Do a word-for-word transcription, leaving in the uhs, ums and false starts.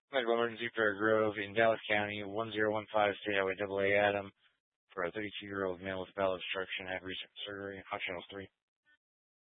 Medical emergency for Grove in Dallas County, one zero one five State Highway double A Adam for a thirty-two-year-old male with bowel obstruction had recent surgery. Hot channel three.